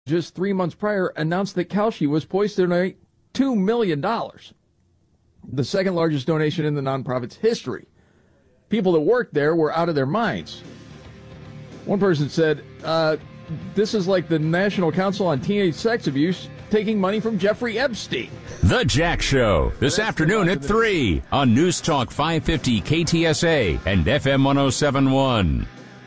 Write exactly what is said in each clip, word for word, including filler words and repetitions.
just three months prior, announced that Kalshi was poised to donate two million dollars, the second largest donation in the nonprofit's history. People that worked there were out of their minds. One person said, uh, this is like the National Council on Teenage Sex Abuse taking money from Jeffrey Epstein. The Jack Show, this afternoon at three on News Talk five fifty K T S A and F M one oh seven point one.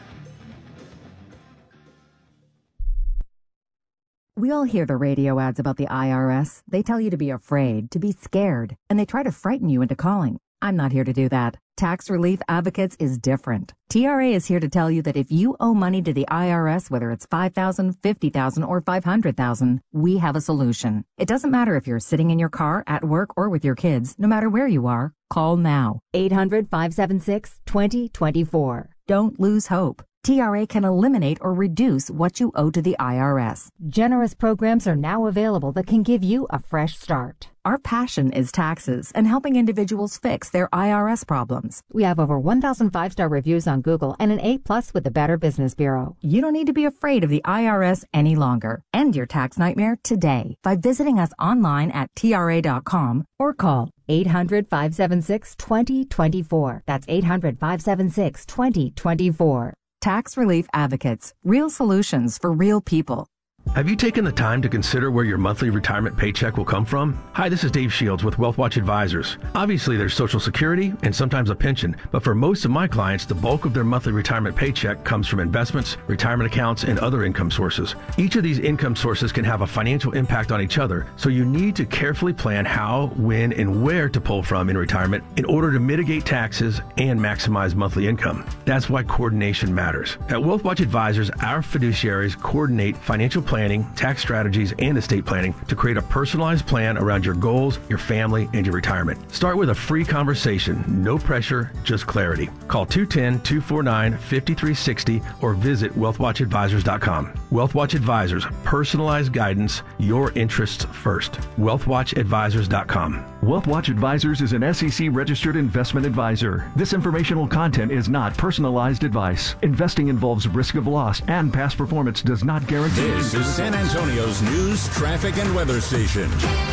We all hear the radio ads about the I R S. They tell you to be afraid, to be scared, and they try to frighten you into calling. I'm not here to do that. Tax Relief Advocates is different. T R A is here to tell you that if you owe money to the I R S, whether it's five thousand dollars, fifty thousand dollars, or five hundred thousand dollars, we have a solution. It doesn't matter if you're sitting in your car, at work, or with your kids. No matter where you are, call now. eight hundred, five seven six, two zero two four. Don't lose hope. T R A can eliminate or reduce what you owe to the I R S. Generous programs are now available that can give you a fresh start. Our passion is taxes and helping individuals fix their I R S problems. We have over one thousand five-star reviews on Google and an A plus with the Better Business Bureau. You don't need to be afraid of the I R S any longer. End your tax nightmare today by visiting us online at T R A dot com or call eight hundred, five seven six, two zero two four. That's eight hundred, five seven six, two zero two four. Tax Relief Advocates. Real solutions for real people. Have you taken the time to consider where your monthly retirement paycheck will come from? Hi, this is Dave Shields with WealthWatch Advisors. Obviously, there's Social Security and sometimes a pension, but for most of my clients, the bulk of their monthly retirement paycheck comes from investments, retirement accounts, and other income sources. Each of these income sources can have a financial impact on each other, so you need to carefully plan how, when, and where to pull from in retirement in order to mitigate taxes and maximize monthly income. That's why coordination matters. At WealthWatch Advisors, our fiduciaries coordinate financial planning planning, tax strategies, and estate planning to create a personalized plan around your goals, your family, and your retirement. Start with a free conversation. No pressure, just clarity. Call two one zero, two four nine, five three six zero or visit wealth watch advisors dot com. WealthWatch Advisors, personalized guidance, your interests first. wealth watch advisors dot com. WealthWatch Advisors is an S E C-registered investment advisor. This informational content is not personalized advice. Investing involves risk of loss, and past performance does not guarantee... This is San Antonio's news, traffic, and weather station.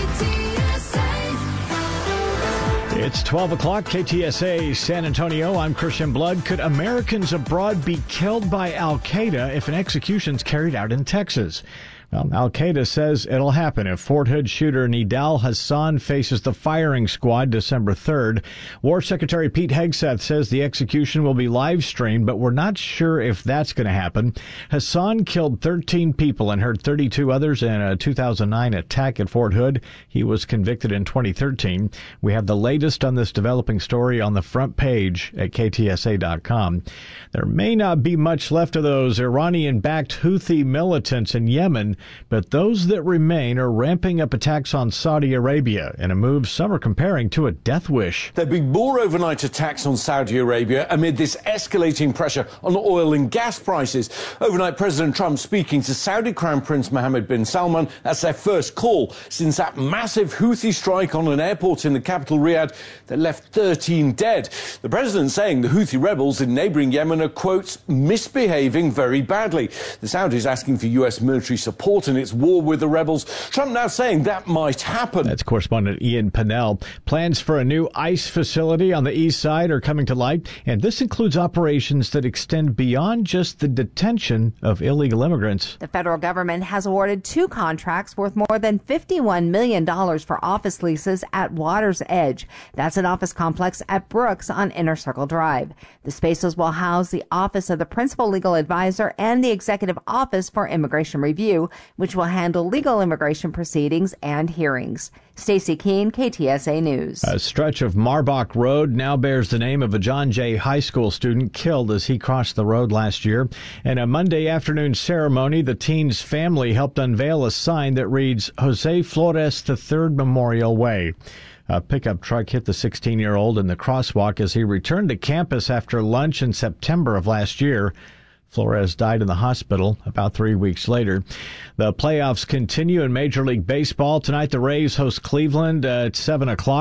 It's twelve o'clock, K T S A, San Antonio. I'm Christian Blood. Could Americans abroad be killed by Al-Qaeda if an execution's carried out in Texas? Well, Al-Qaeda says it'll happen if Fort Hood shooter Nidal Hassan faces the firing squad December third. War Secretary Pete Hegseth says the execution will be live-streamed, but we're not sure if that's going to happen. Hassan killed thirteen people and hurt thirty-two others in a two thousand nine attack at Fort Hood. He was convicted in twenty thirteen. We have the latest on this developing story on the front page at K T S A dot com. There may not be much left of those Iranian-backed Houthi militants in Yemen, but those that remain are ramping up attacks on Saudi Arabia in a move some are comparing to a death wish. There'll be more overnight attacks on Saudi Arabia amid this escalating pressure on oil and gas prices. Overnight, President Trump speaking to Saudi Crown Prince Mohammed bin Salman. That's their first call since that massive Houthi strike on an airport in the capital, Riyadh, that left thirteen dead. The president saying the Houthi rebels in neighboring Yemen are, quote, misbehaving very badly. The Saudis asking for U S military support in its war with the rebels. Trump now saying that might happen. That's correspondent Ian Pinnell. Plans for a new ICE facility on the east side are coming to light, and this includes operations that extend beyond just the detention of illegal immigrants. The federal government has awarded two contracts worth more than fifty-one million dollars for office leases at Water's Edge. That's an office complex at Brooks on Inner Circle Drive. The spaces will house the Office of the Principal Legal Advisor and the Executive Office for Immigration Review, which will handle legal immigration proceedings and hearings. Stacey Keene, K T S A News. A stretch of Marbach Road now bears the name of a John Jay High School student killed as he crossed the road last year. In a Monday afternoon ceremony, the teen's family helped unveil a sign that reads, Jose Flores the Third Memorial Way. A pickup truck hit the sixteen-year-old in the crosswalk as he returned to campus after lunch in September of last year. Flores died in the hospital about three weeks later. The playoffs continue in Major League Baseball. Tonight, the Rays host Cleveland at seven o'clock.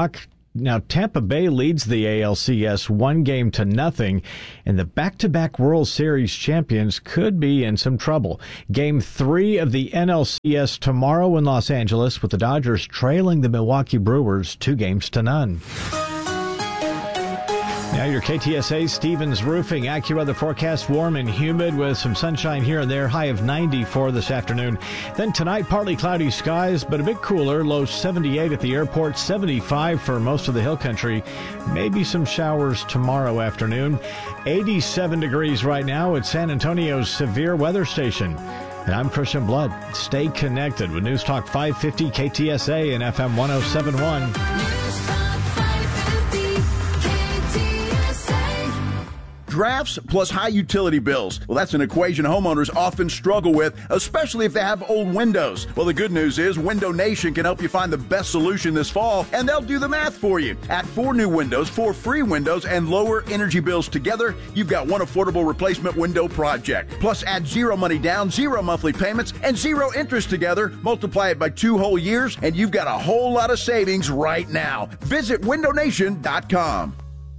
Now, Tampa Bay leads the A L C S one game to nothing, and the back-to-back World Series champions could be in some trouble. Game three of the N L C S tomorrow in Los Angeles, with the Dodgers trailing the Milwaukee Brewers two games to none. Now your K T S A Stevens Roofing AccuWeather forecast, warm and humid with some sunshine here and there, high of ninety-four this afternoon. Then tonight, partly cloudy skies, but a bit cooler, low seventy-eight at the airport, seventy-five for most of the hill country. Maybe some showers tomorrow afternoon. eighty-seven degrees right now at San Antonio's severe weather station. And I'm Christian Blood. Stay connected with News Talk five fifty K T S A and F M one oh seven point one. Drafts plus high utility bills. Well, that's an equation homeowners often struggle with, especially if they have old windows. Well, the good news is Window Nation can help you find the best solution this fall, and they'll do the math for you. Add four new windows, four free windows, and lower energy bills together, you've got one affordable replacement window project. Plus, add zero money down, zero monthly payments, and zero interest together. Multiply it by two whole years, and you've got a whole lot of savings right now. Visit window nation dot com.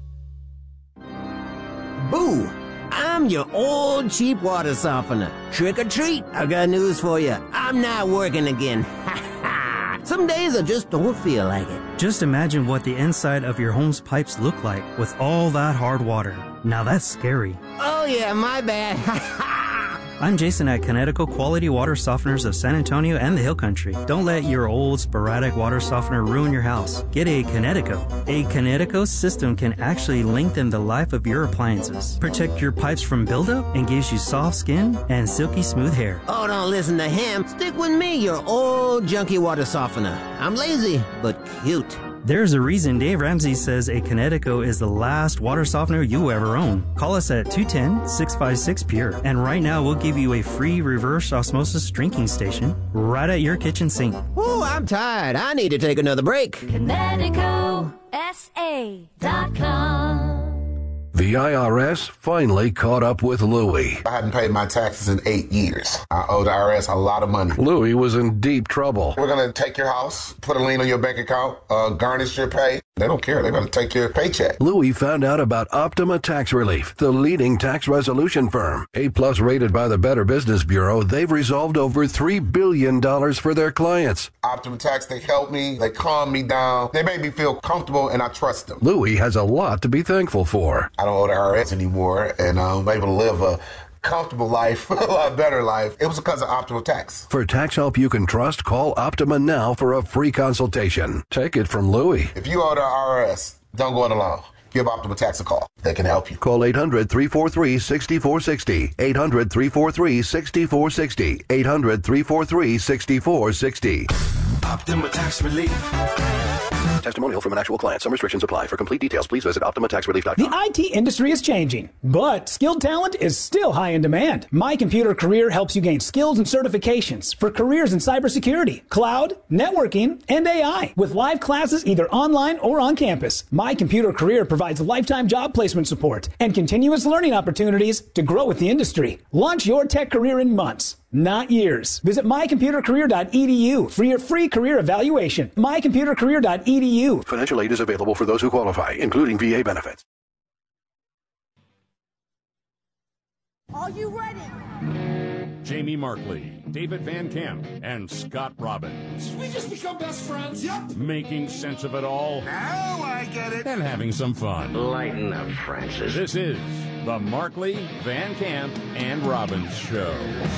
Boo! I'm your old cheap water softener. Trick or treat, I got news for you. I'm not working again. Ha ha! Some days I just don't feel like it. Just imagine what the inside of your home's pipes look like with all that hard water. Now that's scary. Oh yeah, my bad. Ha ha! I'm Jason at Connecticut Quality Water Softeners of San Antonio and the Hill Country. Don't let your old sporadic water softener ruin your house. Get a Connecticut. A Connecticut system can actually lengthen the life of your appliances, protect your pipes from buildup, and gives you soft skin and silky smooth hair. Oh, don't listen to him. Stick with me, your old junky water softener. I'm lazy, but cute. There's a reason Dave Ramsey says a Connecticut is the last water softener you ever own. Call us at two one zero, six five six, P U R E. And right now we'll give you a free reverse osmosis drinking station right at your kitchen sink. Ooh, I'm tired. I need to take another break. Connecticut S A dot com. The I R S finally caught up with Louie. I hadn't paid my taxes in eight years. I owe the I R S a lot of money. Louie was in deep trouble. We're going to take your house, put a lien on your bank account, uh, garnish your pay. They don't care. They're going to take your paycheck. Louie found out about Optima Tax Relief, the leading tax resolution firm. A-plus rated by the Better Business Bureau, they've resolved over three billion dollars for their clients. Optima Tax, they help me. They calm me down. They make me feel comfortable, and I trust them. Louie has a lot to be thankful for. I don't owe the I R S anymore, and I'm able to live a comfortable life, a lot better life. It was because of Optima Tax. For tax help you can trust, call Optima now for a free consultation. Take it from Louie. If you owe the I R S, don't go it alone. Give Optima Tax a call. They can help you. Call eight hundred, three four three, six four six zero. eight hundred, three four three, six four six zero. eight hundred, three four three, six four six zero. Optima Tax Relief. Testimonial from an actual client. Some restrictions apply. For complete details, please visit optima tax relief dot com. The I T industry is changing, but skilled talent is still high in demand. My Computer Career helps you gain skills and certifications for careers in cybersecurity, cloud, networking, and A I, with live classes either online or on campus. My Computer Career provides lifetime job placement support and continuous learning opportunities to grow with the industry. Launch your tech career in months, not years. Visit my computer career dot e d u for your free career evaluation. my computer career dot e d u. Financial aid is available for those who qualify, including V A benefits. Are you ready? Jamie Markley, David Van Camp, and Scott Robbins. We just become best friends. Yep. Making sense of it all. Now I get it. And having some fun. Lighten up, Francis. This is the Markley, Van Camp, and Robbins Show.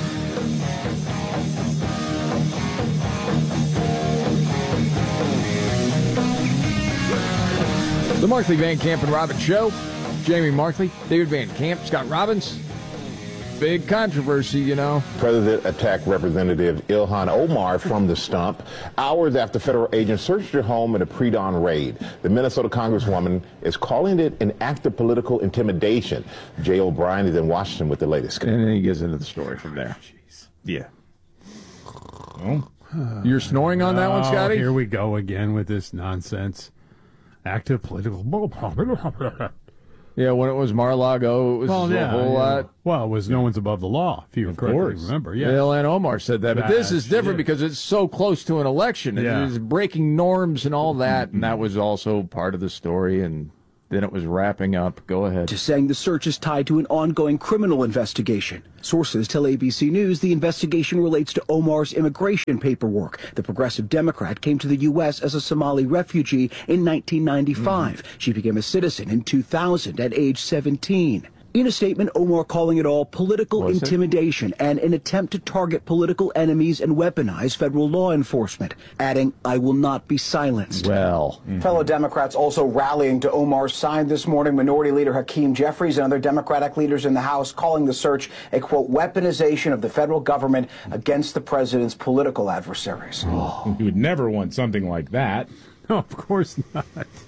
The Markley, Van Camp, and Robbins Show. Jamie Markley, David Van Camp, Scott Robbins. Big controversy, you know. President attacked Representative Ilhan Omar from the stump hours after federal agents searched her home in a pre-dawn raid. The Minnesota Congresswoman is calling it an act of political intimidation. Jay O'Brien is in Washington with the latest. And then he gets into the story from there. Jeez. Yeah. Oh. You're snoring on that one, Scotty? Oh, here we go again with this nonsense. Act of political... Yeah, when it was Mar-a-Lago, it was Well, a yeah, whole yeah. lot. Well, it was no one's above the law, if you Of correctly course. remember. Yeah. Ilhan Omar said that. But this is That different shit. because it's so close to an election. And Yeah. it is breaking norms and all that. And that was also part of the story. And then it was wrapping up. Go ahead. To saying the search is tied to an ongoing criminal investigation. Sources tell A B C News the investigation relates to Omar's immigration paperwork. The progressive Democrat came to the U S as a Somali refugee in nineteen ninety-five. Mm-hmm. She became a citizen in two thousand at age seventeen. In a statement, Omar calling it all political Was it? intimidation and an attempt to target political enemies and weaponize federal law enforcement, adding, I will not be silenced. Well. Fellow Democrats also rallying to Omar's side this morning. Minority Leader Hakeem Jeffries and other Democratic leaders in the House calling the search a, quote, weaponization of the federal government against the president's political adversaries. You would never want something like that. No, of course not.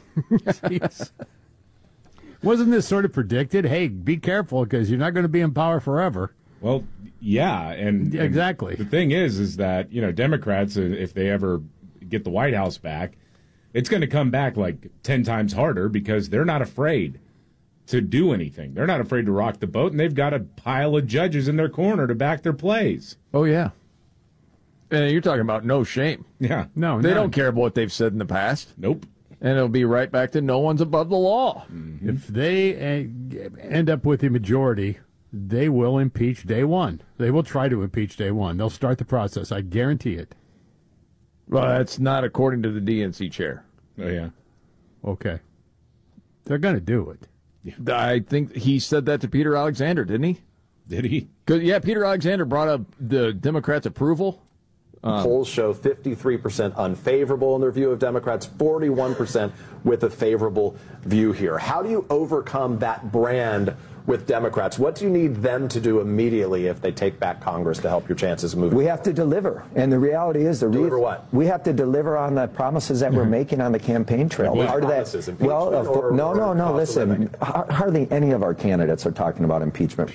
Jeez. Wasn't this sort of predicted? Hey, be careful because you're not going to be in power forever. Well, yeah, and Yeah, exactly. and the thing is, is that you know Democrats, uh, if they ever get the White House back, it's going to come back like ten times harder because they're not afraid to do anything. They're not afraid to rock the boat, and they've got a pile of judges in their corner to back their plays. Oh, yeah. And you're talking about no shame. Yeah, No, They none. don't care about what they've said in the past. Nope. And it'll be right back to no one's above the law. If they uh, end up with the majority, they will impeach day one. They will try to impeach day one. They'll start the process. I guarantee it. Well, that's not according to the D N C chair. Oh, yeah. Okay. They're going to do it. I think he said that to Peter Alexander, didn't he? Did he? 'Cause, yeah, Peter Alexander brought up the Democrats' approval. Um, Polls show fifty-three percent unfavorable in their view of Democrats, forty-one percent with a favorable view here. How do you overcome that brand with Democrats? What do you need them to do immediately if they take back Congress to help your chances of moving? We have to deliver. And the reality is the Deliver re- what? we have to deliver on the promises that we're making on the campaign trail. What Part of promises? that, Impeachment well, of or- cour- no, or no, no. cost of Listen, living? har- hardly any of our candidates are talking about impeachment.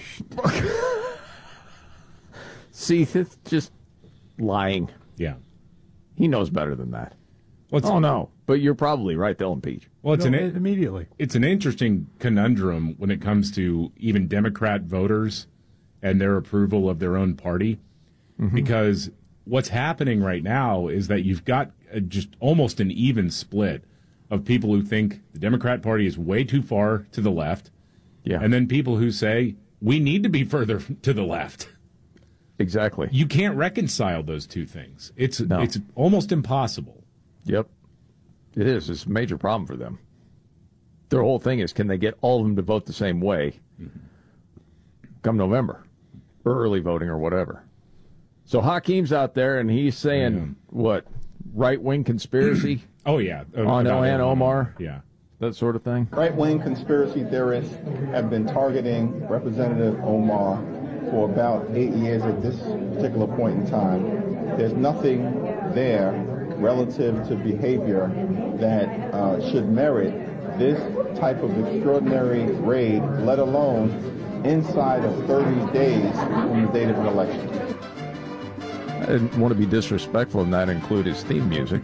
See, it's just lying. Yeah. He knows better than that. What's- oh, no. But you're probably right. They'll impeach. Well, it's No, an immediately. It's an interesting conundrum when it comes to even Democrat voters and their approval of their own party, because what's happening right now is that you've got a, just almost an even split of people who think the Democrat Party is way too far to the left, yeah, and then people who say we need to be further to the left. Exactly. You can't reconcile those two things. It's No. it's almost impossible. Yep. It is. It's a major problem for them. Their whole thing is, can they get all of them to vote the same way come November, or early voting or whatever? So Hakeem's out there, and he's saying, what, right-wing conspiracy? Oh, yeah. On About Ilhan Ilhan Omar? Yeah. That sort of thing? Right-wing conspiracy theorists have been targeting Representative Omar for about eight years at this particular point in time. There's nothing there relative to behavior that uh, should merit this type of extraordinary raid, let alone inside of thirty days from the date of an election. I didn't want to be disrespectful and not include his theme music.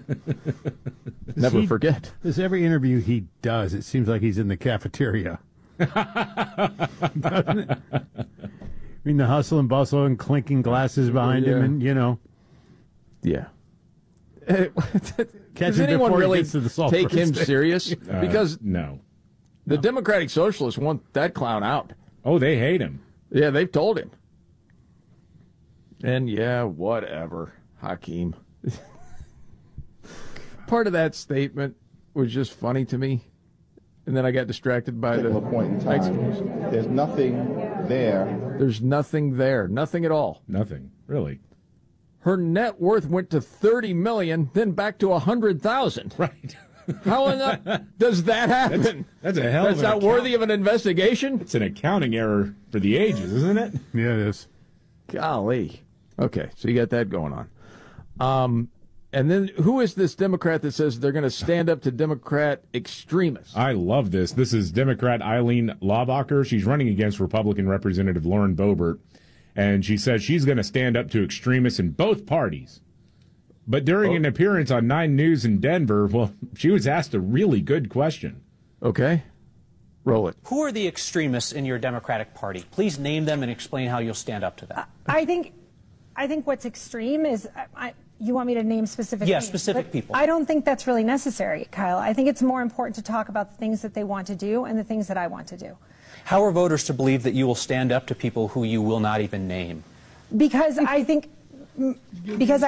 Never He- forget. This every interview he does, it seems like he's in the cafeteria. Doesn't it? I mean, the hustle and bustle and clinking glasses behind him, Yeah. and you know, Yeah. catch Does him anyone before he really gets to the sulfur take him stick. serious? Uh, Because no. the Democratic Socialists want that clown out. Oh, they hate him. Yeah, they've told him. And yeah, whatever, Hakeem. Part of that statement was just funny to me, and then I got distracted by the Particular point in time. There's nothing there. There's nothing there, nothing at all. Nothing, really. Her net worth went to thirty million, then back to a hundred thousand. Right. How in the, does that happen? That's, that's a hell That's of an not account- worthy of an investigation. It's an accounting error for the ages, isn't it? Yeah, it is. Golly. Okay, so you got that going on. Um, and then who is this Democrat that says they're going to stand up to Democrat extremists? I love this. This is Democrat Eileen Laubacher. She's running against Republican Representative Lauren Boebert, and she says she's going to stand up to extremists in both parties. But during Oh. an appearance on Nine News in Denver, well, she was asked a really good question. Okay. Roll it. Who are the extremists in your Democratic Party? Please name them and explain how you'll stand up to them. I think, I think what's extreme is, I, you want me to name specific Yeah, names, specific but people. I don't think that's really necessary, Kyle. I think it's more important to talk about the things that they want to do and the things that I want to do. How are voters to believe that you will stand up to people who you will not even name? Because I think, because I